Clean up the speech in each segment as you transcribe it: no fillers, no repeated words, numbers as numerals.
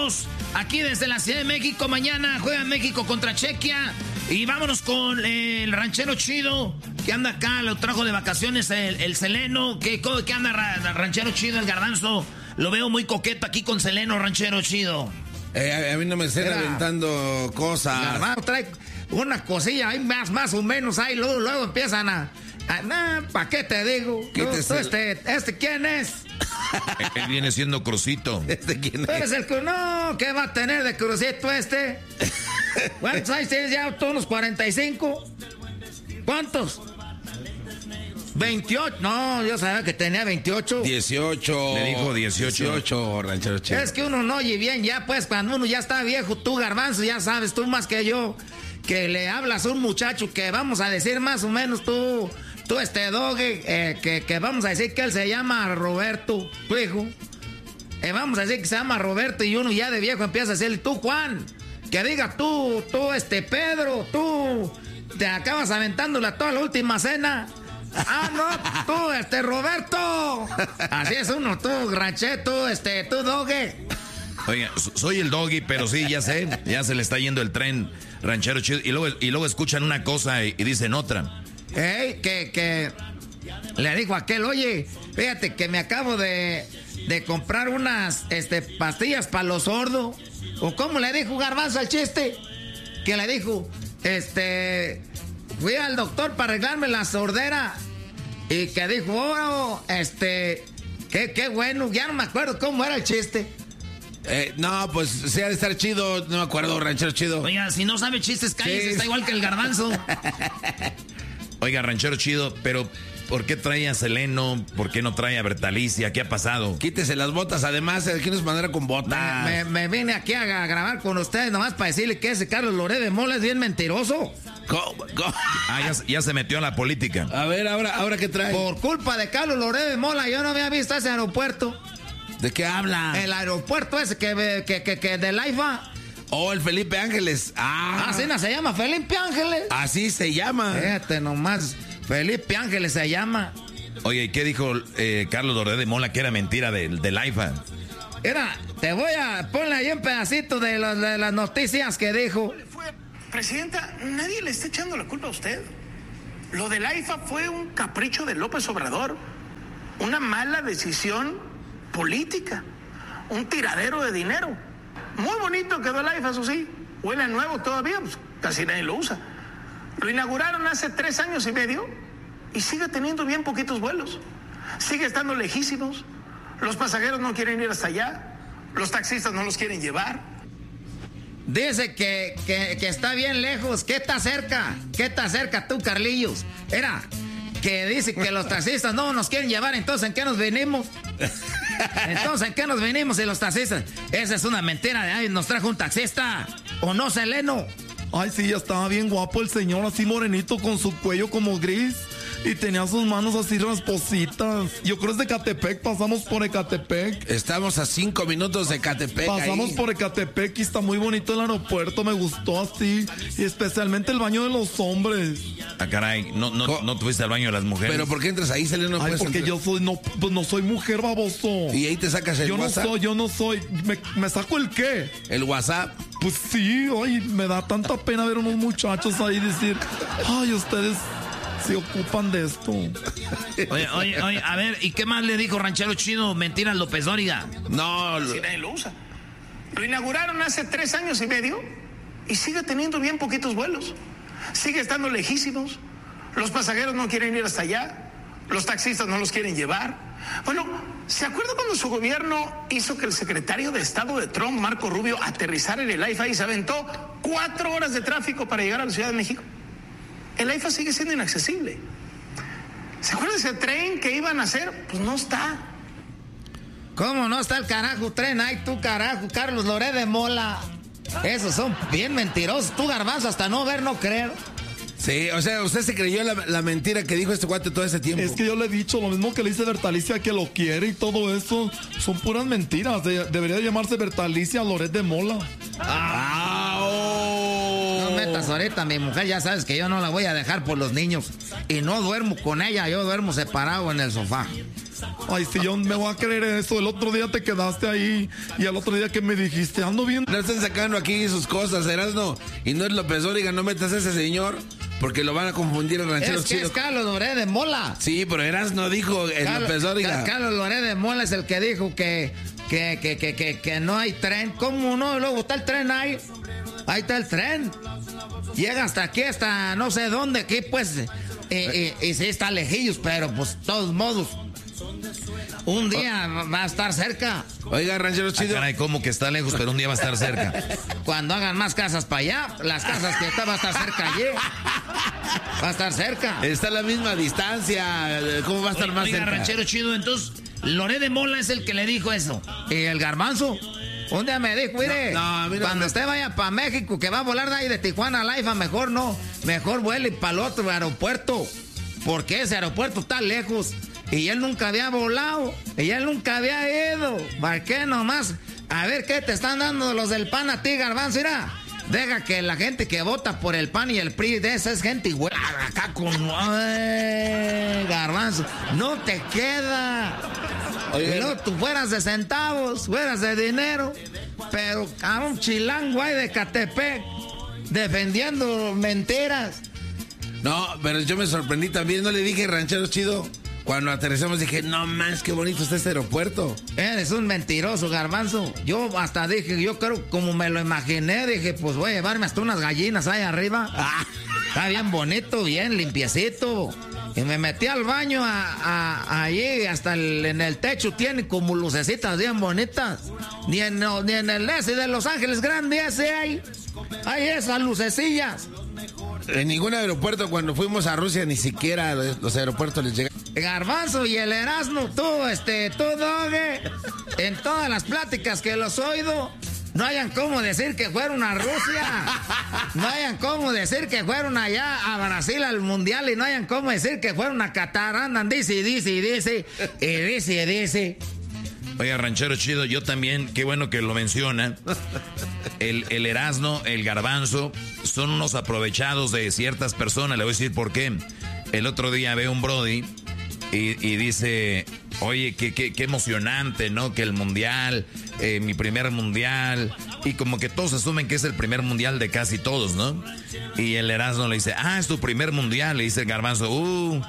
saludos aquí desde la Ciudad de México. Mañana juega México contra Chequia. Y vámonos con el ranchero chido que anda acá, lo trajo de vacaciones el Seleno. ¿Qué anda ranchero chido, el Garbanzo? Lo veo muy coqueto aquí con Seleno, ranchero chido. A mí no me estén aventando cosas. Garbanzo trae una cosilla ahí más o menos ahí, luego empiezan a ¿para qué te digo? ¿Este quién es? Él viene siendo Crucito. ¿Quién es? ¿Tú eres el que no? ¿Qué va a tener de Crucito este? ¿Cuántos años tienes ya? ¿Tú unos 45? ¿Cuántos? 28. No, yo sabía que tenía 28. 18. Le dijo 18, ranchero chido. Es que uno no oye bien ya, pues, cuando uno ya está viejo. Tú, Garbanzo, ya sabes, tú más que yo, que le hablas a un muchacho que vamos a decir más o menos tú Doggy, que vamos a decir que él se llama Roberto, tu hijo. Vamos a decir que se llama Roberto y uno ya de viejo empieza a decirle, tú, Juan, que diga tú, Pedro, tú te acabas aventándola toda la última cena. Ah, no, tú, Roberto. Así es uno, tú, rancheto, tú, Doggy. Oiga, soy el Doggy, pero sí, ya sé, ya se le está yendo el tren, ranchero chido. Y luego escuchan una cosa y dicen otra. Que le dijo aquel, oye, fíjate que me acabo de comprar unas pastillas para los sordos. ¿O cómo le dijo Garbanzo al chiste? Que le dijo, fui al doctor para arreglarme la sordera. Y que dijo, oh, qué bueno, ya no me acuerdo cómo era el chiste. No, pues sí ha de estar chido, no me acuerdo, ranchero chido. Oiga, si no sabe chistes, cállese, sí. Está igual que el Garbanzo. Oiga, ranchero chido, pero ¿por qué trae a Seleno? ¿Por qué no trae a Bertalicia? ¿Qué ha pasado? Quítese las botas, además, aquí nos mandaron con botas. Me vine aquí a grabar con ustedes nomás para decirle que ese Carlos Loret de Mola es bien mentiroso. ¿Cómo? Ah, ya se metió en la política. A ver, ahora ¿qué trae? Por culpa de Carlos Loret de Mola, yo no había visto ese aeropuerto. ¿De qué habla? El aeropuerto ese que de Laifa. Oh, el Felipe Ángeles. Así no se llama, Felipe Ángeles. Así se llama. Fíjate nomás, Felipe Ángeles se llama. Oye, ¿y qué dijo Carlos Loret de Mola que era mentira del AIFA? Mira, te voy a poner ahí un pedacito de las noticias que dijo. Presidenta, nadie le está echando la culpa a usted. Lo del AIFA fue un capricho de López Obrador, una mala decisión política, un tiradero de dinero. Muy bonito quedó el AIFA, eso sí. Huele a nuevo todavía, pues casi nadie lo usa. Lo inauguraron hace 3 años y medio y sigue teniendo bien poquitos vuelos. Sigue estando lejísimos. Los pasajeros no quieren ir hasta allá. Los taxistas no los quieren llevar. Dice que está bien lejos. ¿Qué está cerca? ¿Qué está cerca tú, Carlillos? Era que dice que los taxistas no nos quieren llevar. Entonces, ¿en qué nos venimos? Entonces, ¿en qué nos venimos y los taxistas? Esa es una mentira. Ay, nos trajo un taxista. ¿O no, Seleno? Ay, sí, ya estaba bien guapo el señor, así morenito con su cuello como gris. Y tenía sus manos así raspositas. Yo creo es de Ecatepec, pasamos por Ecatepec. Estamos a 5 minutos de Ecatepec. Pasamos ahí por Ecatepec y está muy bonito el aeropuerto, me gustó así. Y especialmente el baño de los hombres. Ah, caray, no tuviste al baño de las mujeres. Pero ¿por qué entras ahí, Seleno? Ay, porque yo soy, no soy mujer, baboso. Y ahí te sacas el WhatsApp. Yo no soy. ¿Me saco el qué? El WhatsApp. Pues sí, ay, me da tanta pena ver unos muchachos ahí decir, ay, ustedes se ocupan de esto. Oye, a ver, ¿y qué más le dijo ranchero chido? Mentira López Dóriga. No, Si nadie lo usa. Lo inauguraron hace 3 años y medio y sigue teniendo bien poquitos vuelos. Sigue estando lejísimos. Los pasajeros no quieren ir hasta allá. Los taxistas no los quieren llevar. Bueno, ¿se acuerda cuando su gobierno hizo que el secretario de Estado de Trump, Marco Rubio, aterrizara en el AIFA y se aventó 4 horas de tráfico para llegar a la Ciudad de México? El AIFA sigue siendo inaccesible. ¿Se acuerda de ese tren que iban a hacer? Pues no está. ¿Cómo no está el carajo tren? Ay, tú carajo, Carlos Loret de Mola. Esos son bien mentirosos. Tú, Garbanzo, hasta no ver, no creer. Sí, o sea, usted se creyó la mentira que dijo este cuate todo ese tiempo. Es que yo le he dicho lo mismo que le dice Bertalicia, que lo quiere y todo eso. Son puras mentiras. Debería llamarse Bertalicia Loret de Mola. No metas ahorita, mi mujer, ya sabes que yo no la voy a dejar por los niños. Y no duermo con ella, yo duermo separado en el sofá. Ay, si yo me voy a creer eso. El otro día te quedaste ahí y al otro día que me dijiste, ando bien. No están sacando aquí sus cosas, Erasmo. Y no es López Dóriga, no metas a ese señor porque lo van a confundir el ranchero chido. Es Carlos Loret de Mola. Sí, pero Erasmo dijo López Dóriga. Carlos Loret de Mola es el que dijo que no hay tren. ¿Cómo no? Luego está el tren ahí. Ahí está el tren. Llega hasta aquí, hasta no sé dónde, aquí pues. Y sí está lejillos, pero pues de todos modos. Un día va a estar cerca. Oiga, ranchero chido. Caray, ¿cómo que está lejos, pero un día va a estar cerca? Cuando hagan más casas para allá, las casas que está va a estar cerca allí. Va a estar cerca. Está a la misma distancia. ¿Cómo va a estar más cerca? cerca? Ranchero chido, entonces, Loret de Mola es el que le dijo eso. ¿Y el Garbanzo? Un día me dijo, mire, cuando usted vaya para México, que va a volar de ahí de Tijuana a la IFA, mejor no. Mejor vuele para el otro aeropuerto. Porque ese aeropuerto está lejos. Y él nunca había volado. Y él nunca había ido. ¿Para qué nomás? A ver, ¿qué te están dando los del PAN a ti, Garbanzo? Mira, deja que la gente que vota por el PAN y el PRI, de esa es gente igual. Acá con... Garbanzo, no te queda. Oye, y luego tú fueras de centavos, fueras de dinero. Pero a un chilango ahí de Catepec defendiendo mentiras. No, pero yo me sorprendí también. No le dije, ranchero chido. Cuando aterrizamos dije, no más, qué bonito está este aeropuerto. Eres un mentiroso, Garbanzo. Yo hasta dije, yo creo, como me lo imaginé, dije, pues voy a llevarme hasta unas gallinas ahí arriba. Está bien bonito, bien limpiecito. Y me metí al baño allí, hasta en el techo tiene como lucecitas bien bonitas. Ni en el ese de Los Ángeles Grande ese hay esas lucecillas. En ningún aeropuerto cuando fuimos a Rusia ni siquiera los aeropuertos les llegan. Garbanzo y el Erasmo, tú Doge, en todas las pláticas que los he oído, no hayan cómo decir que fueron a Rusia, no hayan cómo decir que fueron allá a Brasil al Mundial y no hayan cómo decir que fueron a Qatar, andan dice. Oiga, ranchero chido, yo también, qué bueno que lo menciona. El Erasmo, el Garbanzo, son unos aprovechados de ciertas personas. Le voy a decir por qué. El otro día veo un brody y dice, oye, qué emocionante, ¿no? Que el mundial, mi primer mundial. Y como que todos asumen que es el primer mundial de casi todos, ¿no? Y el Erasmo le dice, es tu primer mundial. Le dice el Garbanzo,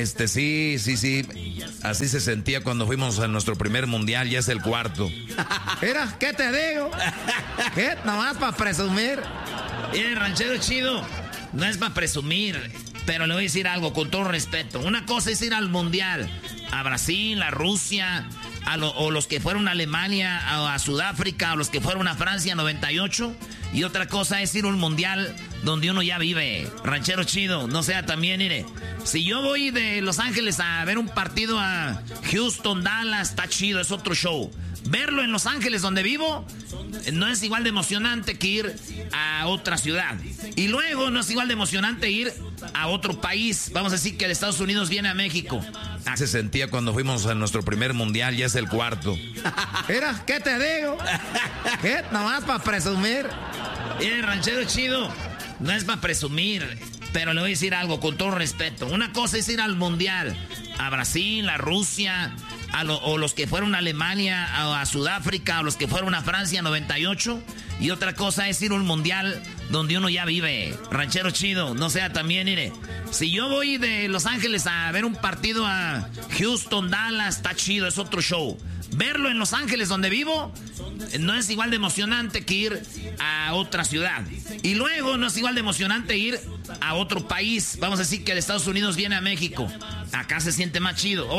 sí. Así se sentía cuando fuimos a nuestro primer mundial, ya es el cuarto. Mira, ¿qué te digo? ¿Qué? Nomás para presumir. Ranchero chido, no es para presumir, pero le voy a decir algo con todo respeto. Una cosa es ir al mundial, a Brasil, a Rusia, o los que fueron a Alemania, a Sudáfrica, o los que fueron a Francia 98. Y otra cosa es ir a un mundial donde uno ya vive. Ranchero chido, no sea también, mire. Si yo voy de Los Ángeles a ver un partido a Houston, Dallas, está chido, es otro show. Verlo en Los Ángeles, donde vivo, no es igual de emocionante que ir a otra ciudad. Y luego no es igual de emocionante ir a otro país. Vamos a decir que de Estados Unidos viene a México. Se sentía cuando fuimos a nuestro primer mundial, ya es el cuarto. Mira, ¿qué te digo? ¿Qué? Nomás para presumir. Ranchero chido, no es para presumir, pero le voy a decir algo con todo respeto. Una cosa es ir al mundial, a Brasil, a Rusia, o los que fueron a Alemania, a Sudáfrica, o los que fueron a Francia 98. Y otra cosa es ir a un mundial donde uno ya vive. Ranchero chido, no sea también, mire. Si yo voy de Los Ángeles a ver un partido a Houston, Dallas, está chido, es otro show. Verlo en Los Ángeles, donde vivo, no es igual de emocionante que ir a otra ciudad. Y luego no es igual de emocionante ir a otro país. Vamos a decir que de Estados Unidos viene a México. Acá se siente más chido.